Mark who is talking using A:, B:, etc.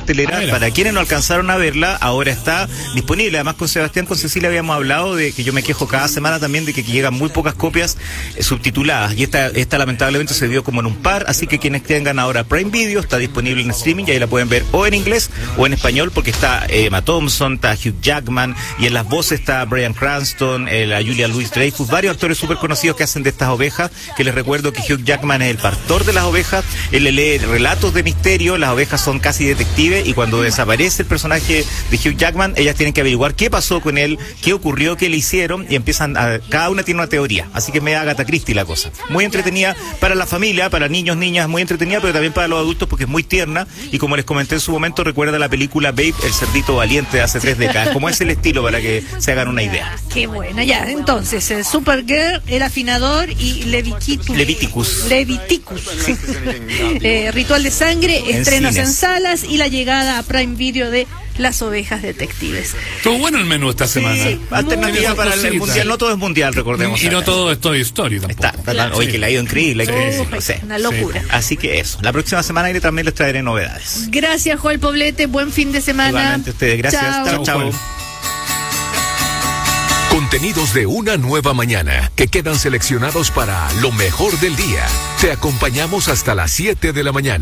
A: cartelera. Para quienes no alcanzaron a verla, ahora está disponible. Además, con Sebastián, con Cecilia habíamos hablado de que yo me quejo cada semana también de que llegan muy pocas copias subtituladas, y esta lamentablemente se dio como en un par, así que quienes tengan ahora Prime Video, está disponible en streaming y ahí la pueden ver o en inglés o en español, porque está Emma Thompson, está Hugh Jackman, y en las voces está Bryan Cranston, la Julia Louis-Dreyfus, varios actores súper conocidos que hacen de estas ovejas, que les recuerdo que Hugh Jackman es el pastor de las ovejas, él le lee relatos de misterio, las ovejas son casi detectives, y cuando desaparece el personaje de Hugh Jackman, ellas tienen que averiguar qué pasó con él, qué ocurrió, qué le hicieron, y empiezan cada una tiene una teoría, así que me da Agatha Christie la cosa. Muy entretenida para la familia, para niños, niñas, muy entretenida, pero también para los adultos porque es muy tierna, y como les comenté en su momento, recuerda la película Babe, el cerdito valiente de hace 3 décadas, como es el estilo, para que se hagan una idea.
B: Qué buena, ya, entonces, Supergirl, El Afinador y Leviticus. Ritual de Sangre, estrenos en salas y la llegada a Prime Video de Las Ovejas Detectives.
C: Todo bueno el menú esta semana.
A: Sí, alternativa para el mundial, no todo es mundial, recordemos.
C: Y no todo es Toy Story tampoco.
A: Hoy que le ha ido increíble, no sé.
B: Una locura.
A: Sí. Así que eso, la próxima semana también les traeré novedades.
B: Gracias, Joel Poblete, buen fin de semana.
A: Igualmente ustedes, gracias. Chao.
D: Contenidos de una nueva mañana que quedan seleccionados para lo mejor del día. Te acompañamos hasta las 7 de la mañana.